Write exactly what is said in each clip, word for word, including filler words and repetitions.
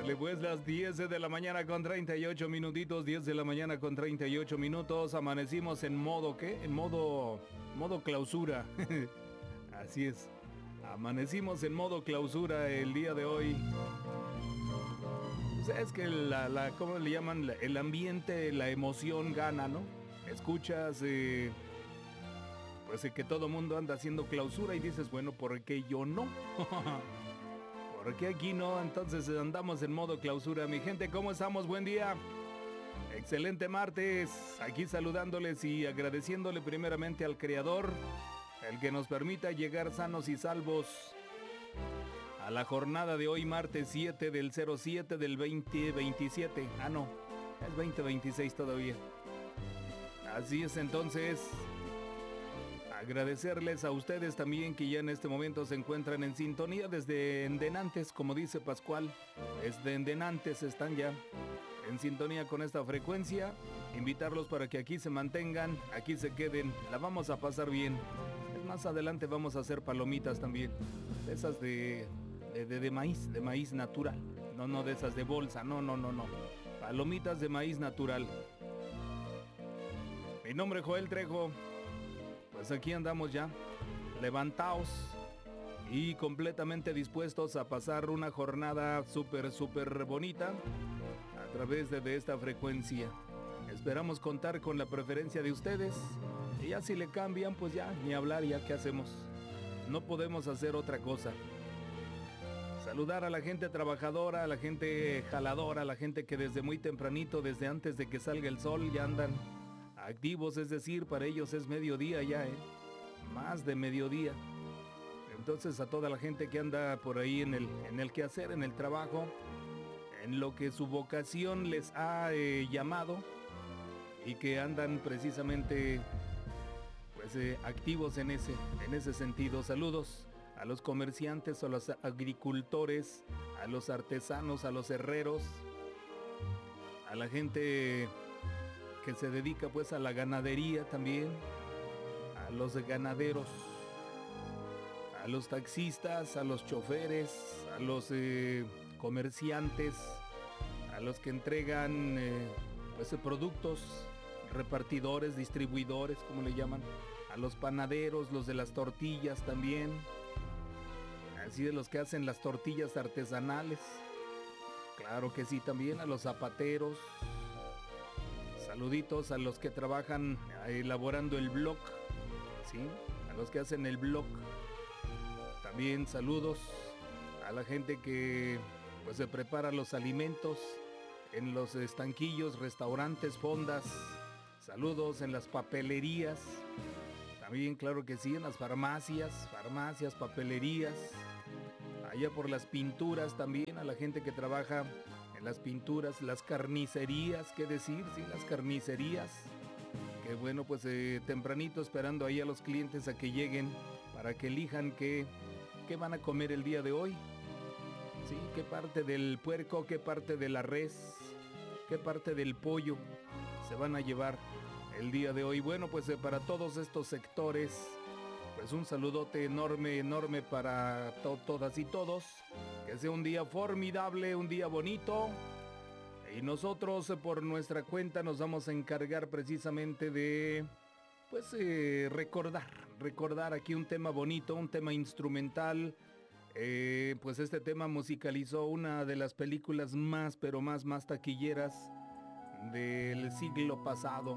Órale, pues las diez de la mañana con treinta y ocho minutitos, diez de la mañana con treinta y ocho minutos, amanecimos en modo, ¿qué? En modo, modo clausura. Así es, amanecimos en modo clausura el día de hoy. Pues es que la, la ¿cómo le llaman? El ambiente, la emoción gana, ¿no? Escuchas, eh, pues eh, que todo mundo anda haciendo clausura y dices, bueno, ¿por qué yo no? ¿Por qué aquí no? Entonces andamos en modo clausura. Mi gente, ¿cómo estamos? Buen día. Excelente martes. Aquí saludándoles y agradeciéndole primeramente al Creador, el que nos permita llegar sanos y salvos a la jornada de hoy, martes siete del cero siete del veinte veintisiete. Ah, no, es veinte veintiséis todavía. Así es, entonces agradecerles a ustedes también que ya en este momento se encuentran en sintonía desde Endenantes, como dice Pascual, desde Endenantes están ya en sintonía con esta frecuencia. Invitarlos para que aquí se mantengan, aquí se queden, la vamos a pasar bien. Más adelante vamos a hacer palomitas también, de esas de, de, de, de maíz, de maíz natural, no, no de esas de bolsa, no, no, no, no, palomitas de maíz natural. Mi nombre es Joel Trejo. Pues aquí andamos ya, levantaos y completamente dispuestos a pasar una jornada súper, súper bonita a través de, de esta frecuencia. Esperamos contar con la preferencia de ustedes y ya si le cambian, pues ya, ni hablar, ya qué hacemos. No podemos hacer otra cosa. Saludar a la gente trabajadora, a la gente jaladora, a la gente que desde muy tempranito, desde antes de que salga el sol, ya andan activos, es decir, para ellos es mediodía ya, ¿eh? Más de mediodía. Entonces a toda la gente que anda por ahí en el, en el quehacer, en el trabajo, en lo que su vocación les ha eh, llamado y que andan precisamente pues eh, activos en ese, en ese sentido. Saludos a los comerciantes, a los agricultores, a los artesanos, a los herreros, a la gente que se dedica pues a la ganadería también, a los ganaderos, a los taxistas, a los choferes, a los eh, comerciantes, a los que entregan eh, pues productos, repartidores, distribuidores, como le llaman, a los panaderos, los de las tortillas también, así de los que hacen las tortillas artesanales, claro que sí, también a los zapateros. Saluditos a los que trabajan elaborando el blog, ¿sí? A los que hacen el blog. También saludos a la gente que pues se prepara los alimentos en los estanquillos, restaurantes, fondas. Saludos en las papelerías. También, claro que sí, en las farmacias, farmacias, papelerías. Allá por las pinturas también, a la gente que trabaja las pinturas, las carnicerías, qué decir, sí, las carnicerías, que bueno, pues eh, tempranito esperando ahí a los clientes a que lleguen para que elijan qué, qué van a comer el día de hoy, sí, qué parte del puerco, qué parte de la res, qué parte del pollo se van a llevar el día de hoy. Bueno, pues eh, para todos estos sectores, pues un saludote enorme, enorme para to- todas y todos. Que sea un día formidable, un día bonito. Y nosotros eh, por nuestra cuenta nos vamos a encargar precisamente de, pues, eh, recordar, recordar aquí un tema bonito, un tema instrumental. Eh, pues este tema musicalizó una de las películas más, pero más, más taquilleras del siglo pasado.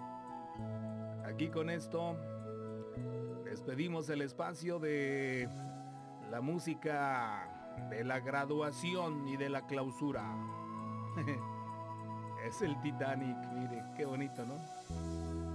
Aquí con esto despedimos el espacio de la música de la graduación y de la clausura. Es el Titanic, mire, qué bonito, ¿no?